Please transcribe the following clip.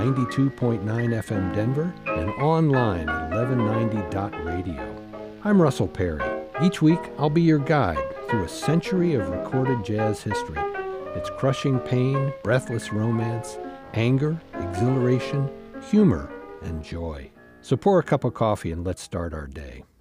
92.9 FM Denver and online at 1190.radio. I'm Russell Perry. Each week, I'll be your guide through a century of recorded jazz history. Its crushing pain, breathless romance, anger, exhilaration, humor, and joy. So pour a cup of coffee and let's start our day.